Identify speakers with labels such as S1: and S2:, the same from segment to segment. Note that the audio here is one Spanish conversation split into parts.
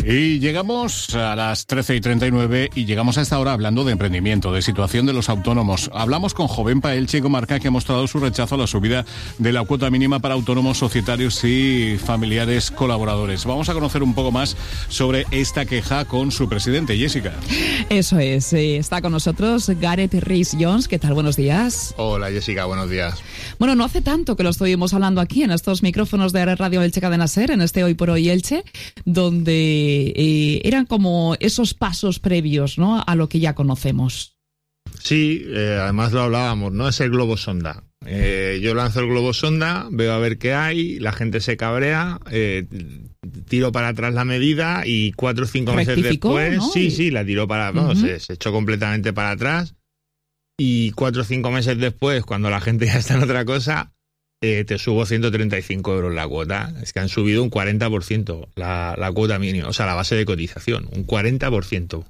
S1: Y llegamos a las 13:39 y llegamos a esta hora hablando de emprendimiento, de situación de los autónomos. Hablamos con Jovenpa Elche, comarca que ha mostrado su rechazo a la subida de la cuota mínima para autónomos, societarios y familiares colaboradores. Vamos a conocer un poco más sobre esta queja con su presidente, Jessica.
S2: Eso es, está con nosotros Gareth Rhys-Jones. ¿Qué tal? Buenos días.
S3: Hola Jessica, buenos días.
S2: Bueno, no hace tanto que lo estuvimos hablando aquí en estos micrófonos de Radio Elche Cadena Ser, en este Hoy por Hoy Elche, donde eran como esos pasos previos, ¿no?, a lo que ya conocemos.
S3: Sí, además lo hablábamos, ¿no? Es el globo sonda. Yo lanzo el globo sonda, veo a ver qué hay, la gente se cabrea, tiro para atrás la medida y 4 o 5 meses después, ¿no? Sí, la tiro para, no, se echó completamente para atrás y 4 o 5 meses después, cuando la gente ya está en otra cosa, te subo 135 euros la cuota. Es que han subido un 40% la cuota mínima, o sea, la base de cotización, un 40%.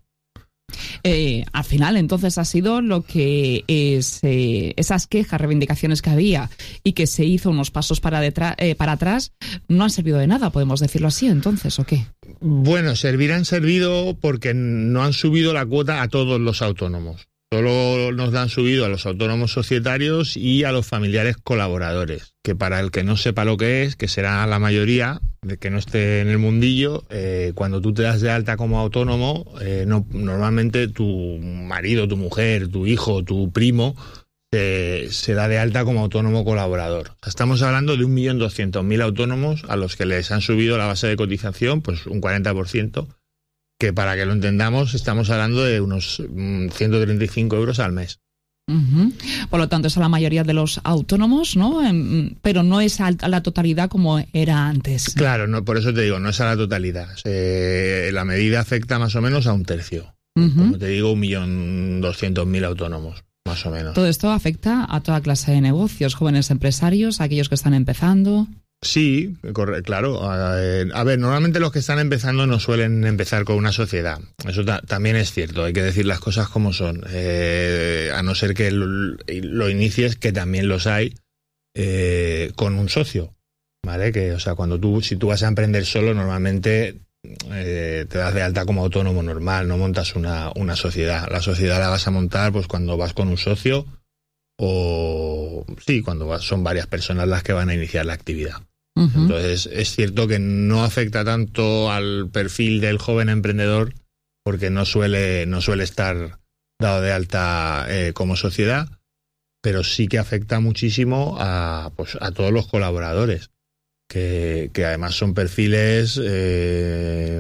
S2: Al final, entonces, ha sido lo que es esas quejas, reivindicaciones que había y que se hizo unos pasos para atrás, no han servido de nada, podemos decirlo así, entonces, ¿o qué?
S3: Bueno, han servido porque no han subido la cuota a todos los autónomos. Solo nos la han subido a los autónomos societarios y a los familiares colaboradores, que para el que no sepa lo que es, que será la mayoría, de que no esté en el mundillo, cuando tú te das de alta como autónomo, normalmente tu marido, tu mujer, tu hijo, tu primo, se da de alta como autónomo colaborador. O sea, estamos hablando de 1.200.000 autónomos a los que les han subido la base de cotización, pues un 40%, que para que lo entendamos estamos hablando de unos 135 euros al mes.
S2: Por lo tanto, es a la mayoría de los autónomos, ¿no? Pero no es a la totalidad como era antes.
S3: Claro, no, por eso te digo, no es a la totalidad. La medida afecta más o menos a un tercio. Como te digo, 1.200.000 autónomos, más o menos.
S2: Todo esto afecta a toda clase de negocios, jóvenes empresarios, aquellos que están empezando.
S3: Sí, claro. A ver, normalmente los que están empezando no suelen empezar con una sociedad. Eso también es cierto, hay que decir las cosas como son. A no ser que lo inicies, que también los hay, con un socio, ¿vale? Que, o sea, si tú vas a emprender solo, normalmente te das de alta como autónomo normal, no montas una sociedad. La sociedad la vas a montar pues cuando vas con un socio o, sí, cuando son varias personas las que van a iniciar la actividad. Entonces es cierto que no afecta tanto al perfil del joven emprendedor porque no suele estar dado de alta como sociedad, pero sí que afecta muchísimo a todos los colaboradores, que además son perfiles de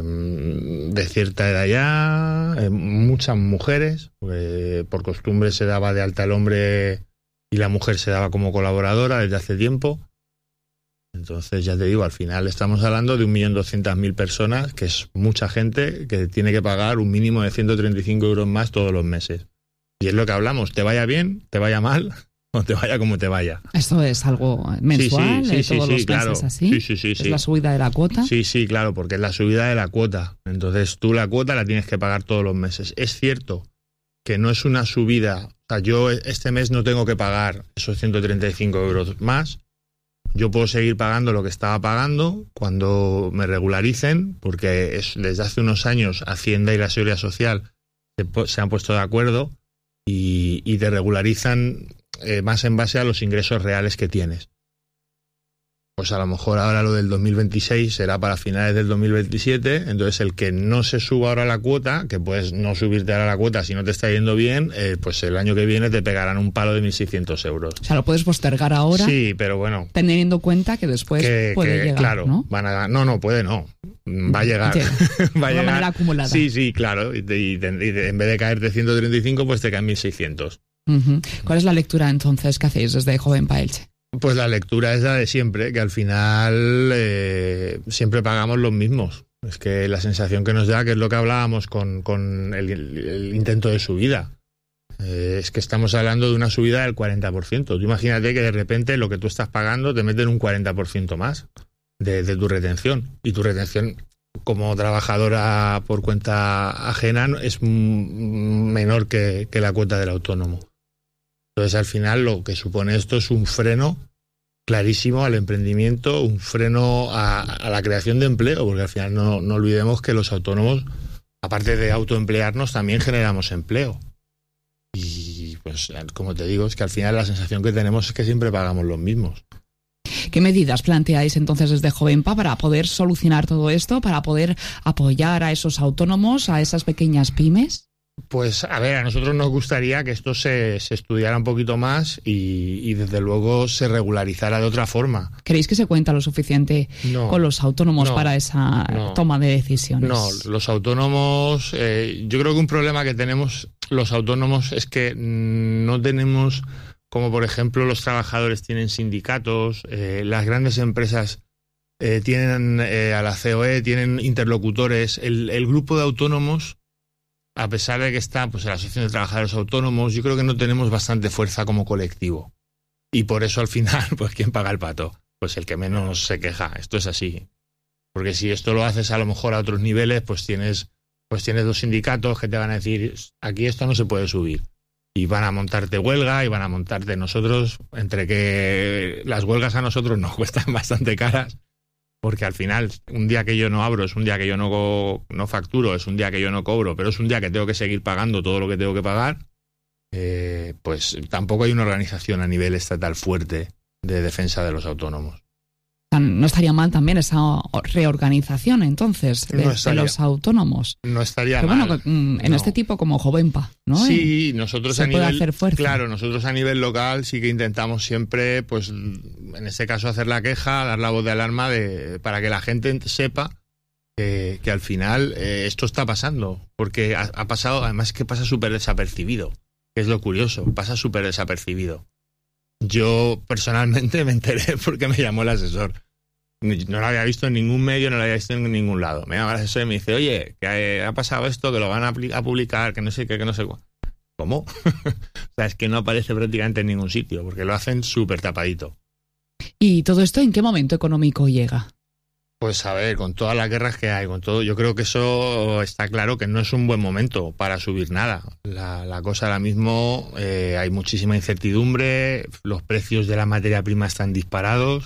S3: cierta edad ya, muchas mujeres, porque por costumbre se daba de alta el hombre y la mujer se daba como colaboradora desde hace tiempo. Entonces, ya te digo, al final estamos hablando de 1.200.000 personas, que es mucha gente que tiene que pagar un mínimo de 135 euros más todos los meses. Y es lo que hablamos, te vaya bien, te vaya mal, o te vaya como te vaya.
S2: ¿Esto es algo mensual?
S3: Sí,
S2: todos los
S3: claro.
S2: meses así?
S3: Sí.
S2: ¿Es la subida de la cuota?
S3: Sí, claro, porque es la subida de la cuota. Entonces, tú la cuota la tienes que pagar todos los meses. Es cierto que no es una subida, o sea, yo este mes no tengo que pagar esos 135 euros más. Yo puedo seguir pagando lo que estaba pagando cuando me regularicen, porque desde hace unos años Hacienda y la Seguridad Social se han puesto de acuerdo y te regularizan más en base a los ingresos reales que tienes. Pues a lo mejor ahora lo del 2026 será para finales del 2027, entonces el que no se suba ahora la cuota, que puedes no subirte ahora la cuota si no te está yendo bien, pues el año que viene te pegarán un palo de 1.600 euros.
S2: O sea, lo puedes postergar ahora.
S3: Sí, pero bueno.
S2: Teniendo en cuenta que después puede llegar,
S3: claro,
S2: ¿no?
S3: No puede, no. Va a llegar.
S2: Va a llegar. De manera acumulada.
S3: Sí, claro. Y en vez de caerte 135, pues te caen 1.600.
S2: ¿Cuál es la lectura entonces que hacéis desde Jovenpa Elche?
S3: Pues la lectura es la de siempre, que al final siempre pagamos los mismos. Es que la sensación que nos da, que es lo que hablábamos con el intento de subida, es que estamos hablando de una subida del 40%. Tú imagínate que de repente lo que tú estás pagando te meten un 40% más de tu retención. Y tu retención como trabajadora por cuenta ajena es menor que la cuota del autónomo. Entonces, al final, lo que supone esto es un freno clarísimo al emprendimiento, un freno a la creación de empleo, porque al final no olvidemos que los autónomos, aparte de autoemplearnos, también generamos empleo. Y pues, como te digo, es que al final la sensación que tenemos es que siempre pagamos los mismos.
S2: ¿Qué medidas planteáis entonces desde Jovenpa para poder solucionar todo esto, para poder apoyar a esos autónomos, a esas pequeñas pymes?
S3: Pues a ver, a nosotros nos gustaría que esto se estudiara un poquito más y desde luego se regularizara de otra forma.
S2: ¿Creéis que se cuenta lo suficiente con los autónomos para esa toma de decisiones?
S3: No, los autónomos, yo creo que un problema que tenemos los autónomos es que no tenemos, como por ejemplo los trabajadores tienen sindicatos, las grandes empresas tienen a la COE, tienen interlocutores, el grupo de autónomos, a pesar de que está pues la Asociación de Trabajadores Autónomos, yo creo que no tenemos bastante fuerza como colectivo. Y por eso al final, pues ¿quién paga el pato? Pues el que menos se queja. Esto es así. Porque si esto lo haces a lo mejor a otros niveles, pues tienes dos sindicatos que te van a decir, aquí esto no se puede subir. Y van a montarte huelga y van a montarte nosotros, entre que las huelgas a nosotros nos cuestan bastante caras, porque al final un día que yo no abro es un día que yo no facturo, es un día que yo no cobro, pero es un día que tengo que seguir pagando todo lo que tengo que pagar, pues tampoco hay una organización a nivel estatal fuerte de defensa de los autónomos.
S2: No estaría mal también esa reorganización entonces de los autónomos.
S3: No estaría
S2: pero
S3: mal.
S2: Bueno, en este tipo como Jovenpa, ¿no?
S3: Sí, nosotros a nivel,
S2: hacer fuerza.
S3: Claro, nosotros a nivel local sí que intentamos siempre, pues en este caso hacer la queja, dar la voz de alarma para que la gente sepa que al final esto está pasando, porque ha pasado, además que pasa súper desapercibido, que es lo curioso, pasa súper desapercibido. Yo personalmente me enteré porque me llamó el asesor. No lo había visto en ningún medio, no lo había visto en ningún lado. Me llama el asesor y me dice, oye, que ha pasado esto, que lo van a publicar, que no sé qué, que no sé cuál. ¿Cómo? O sea, es que no aparece prácticamente en ningún sitio, porque lo hacen súper tapadito.
S2: ¿Y todo esto en qué momento económico llega?
S3: Pues a ver, con todas las guerras que hay, con todo, yo creo que eso está claro que no es un buen momento para subir nada. La cosa ahora mismo, hay muchísima incertidumbre, los precios de la materia prima están disparados.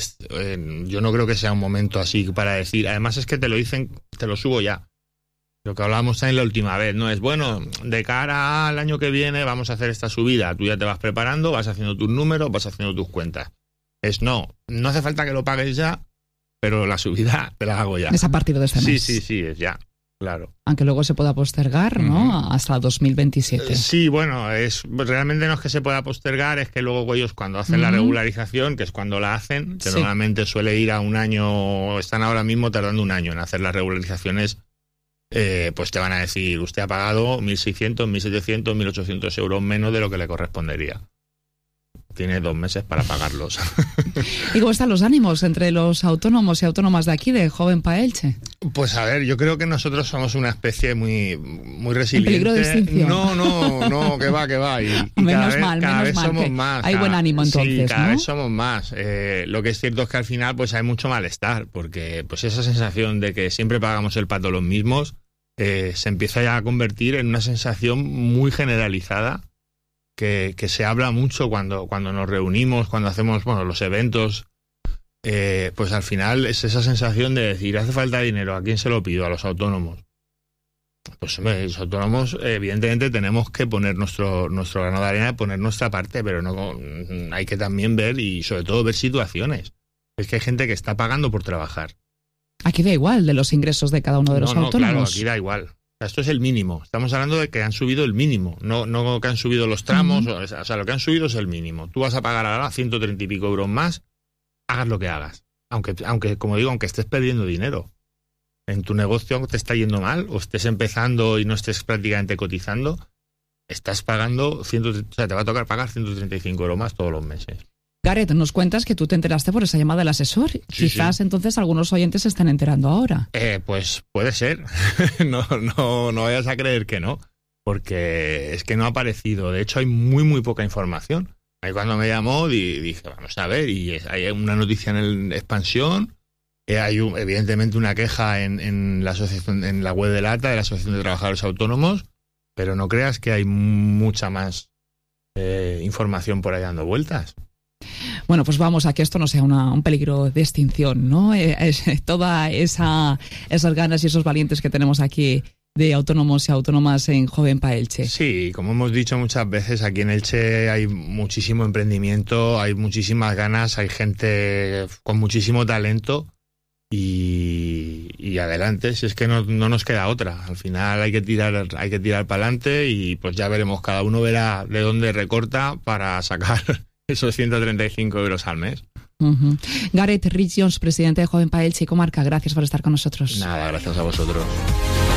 S3: Yo no creo que sea un momento así para decir, además es que te lo dicen, te lo subo ya. Lo que hablábamos también la última vez, ¿no? Es bueno, de cara al año que viene vamos a hacer esta subida, tú ya te vas preparando, vas haciendo tus números, vas haciendo tus cuentas. No hace falta que lo pagues ya, pero la subida te la hago ya.
S2: Es a partir de este mes.
S3: Sí, es ya, claro.
S2: Aunque luego se pueda postergar, ¿no? Hasta 2027.
S3: Sí, bueno, realmente no es que se pueda postergar, es que luego ellos cuando hacen la regularización, que es cuando la hacen, que normalmente suele ir a un año, están ahora mismo tardando un año en hacer las regularizaciones, pues te van a decir, usted ha pagado 1.600, 1.700, 1.800 euros menos de lo que le correspondería. Tiene 2 meses para pagarlos.
S2: ¿Y cómo están los ánimos entre los autónomos y autónomas de aquí, de Jovenpa Elche?
S3: Pues a ver, yo creo que nosotros somos una especie muy resiliente. ¿En
S2: peligro de extinción?
S3: No, que va. Y
S2: menos mal,
S3: cada vez somos más.
S2: Hay buen ánimo entonces,
S3: sí, cada
S2: ¿no?
S3: vez somos más. Lo que es cierto es que al final pues hay mucho malestar, porque pues esa sensación de que siempre pagamos el pato los mismos se empieza ya a convertir en una sensación muy generalizada. Que se habla mucho cuando nos reunimos, cuando hacemos los eventos, pues al final es esa sensación de decir, hace falta dinero, ¿a quién se lo pido? A los autónomos. Pues hombre, los autónomos evidentemente tenemos que poner nuestro grano de arena, poner nuestra parte, pero no hay que también ver y sobre todo ver situaciones. Es que hay gente que está pagando por trabajar.
S2: Aquí da igual de los ingresos de cada uno de los autónomos.
S3: Claro, aquí da igual. Esto es el mínimo. Estamos hablando de que han subido el mínimo, no que han subido los tramos. O sea, lo que han subido es el mínimo. Tú vas a pagar ahora 130 y pico euros más, hagas lo que hagas. Aunque, como digo, aunque estés perdiendo dinero. En tu negocio te está yendo mal, o estés empezando y no estés prácticamente cotizando, estás pagando, o sea, te va a tocar pagar 135 euros más todos los meses.
S2: Gareth, nos cuentas que tú te enteraste por esa llamada del asesor. Sí, quizás entonces algunos oyentes se estén enterando ahora.
S3: Pues puede ser. no vayas a creer que no, porque es que no ha aparecido. De hecho, hay muy poca información. Ahí cuando me llamó dije, vamos a ver, y hay una noticia en Expansión, hay evidentemente una queja en la asociación, en la web del ATA, de la Asociación de Trabajadores Autónomos, pero no creas que hay mucha más información por ahí dando vueltas.
S2: Bueno, pues vamos a que esto no sea un peligro de extinción, ¿no? Toda esas ganas y esos valientes que tenemos aquí de autónomos y autónomas en Jovenpa Elche.
S3: Sí, como hemos dicho muchas veces, aquí en Elche hay muchísimo emprendimiento, hay muchísimas ganas, hay gente con muchísimo talento y adelante, si es que no nos queda otra. Al final hay que tirar para adelante y pues ya veremos, cada uno verá de dónde recorta para sacar esos 135 euros al mes.
S2: Uh-huh. Gareth Rich Jones, presidente de Jovenpa Elche y Comarca, gracias por estar con nosotros.
S3: Nada, gracias a vosotros.